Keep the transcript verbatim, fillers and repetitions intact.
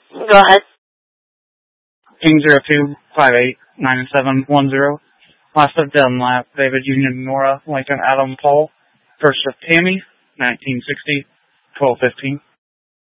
Go ahead. King zero two five eight nine seven one zero. Last of Dunlap, David Union Nora, Lincoln Adam Paul. First of Tammy, nineteen sixty, twelve fifteen.